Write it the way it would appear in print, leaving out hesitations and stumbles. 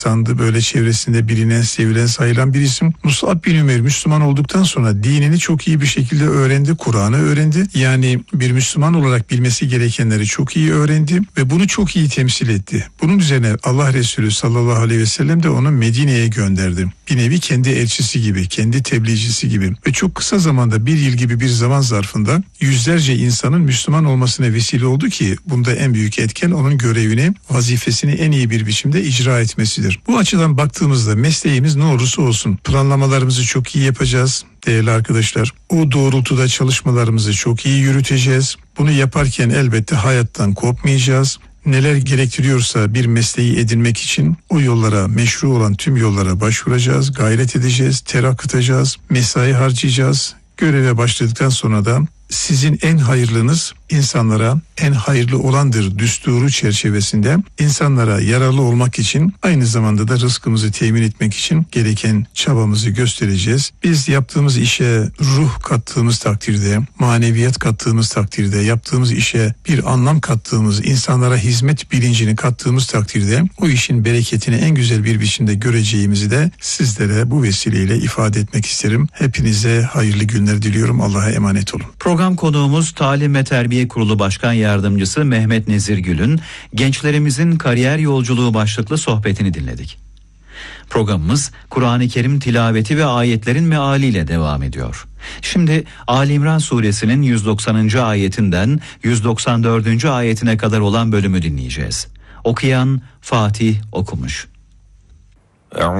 tanıdığı, böyle çevresinde bilinen, sevilen, sayılan bir isim. Mus'ab bin Ömer Müslüman olduktan sonra dinini çok iyi bir şekilde öğrendi, Kur'an'ı öğrendi. Yani bir Müslüman olarak bilmesi gerekenleri çok iyi öğrendi ve bunu çok iyi temsil etti. Bunun üzerine Allah Resulü sallallahu aleyhi ve sellem de onu Medine'ye gönderdi. Bir nevi kendi elçisi gibi, kendi tebliğcisi gibi ve çok kısa zamanda, bir yıl gibi bir zaman zarfında yüzlerce insanın Müslüman olmasına vesile oldu ki bunda en büyük etken onun görevini, vazifesini en iyi bir biçimde icra etmesidir. Bu açıdan baktığımızda mesleğimiz ne olursa olsun planlamalarımızı çok iyi yapacağız değerli arkadaşlar. O doğrultuda çalışmalarımızı çok iyi yürüteceğiz. Bunu yaparken elbette hayattan kopmayacağız. Neler gerektiriyorsa bir mesleği edinmek için o yollara, meşru olan tüm yollara başvuracağız, gayret edeceğiz, ter akıtacağız, mesai harcayacağız. Göreve başladıktan sonra da sizin en hayırlınız insanlara en hayırlı olandır düsturu çerçevesinde insanlara yararlı olmak için, aynı zamanda da rızkımızı temin etmek için gereken çabamızı göstereceğiz. Biz yaptığımız işe ruh kattığımız takdirde, maneviyat kattığımız takdirde, yaptığımız işe bir anlam kattığımız, insanlara hizmet bilincini kattığımız takdirde o işin bereketini en güzel bir biçimde göreceğimizi de sizlere bu vesileyle ifade etmek isterim. Hepinize hayırlı günler diliyorum. Allah'a emanet olun. Program konuğumuz Talim ve Terbiye Kurulu Başkan Yardımcısı Mehmet Nezir Gül'ün Gençlerimizin Kariyer Yolculuğu başlıklı sohbetini dinledik. Programımız Kur'an-ı Kerim tilaveti ve ayetlerin mealiyle devam ediyor. Şimdi Ali İmran suresinin 190. ayetinden 194. ayetine kadar olan bölümü dinleyeceğiz. Okuyan Fatih Okumuş.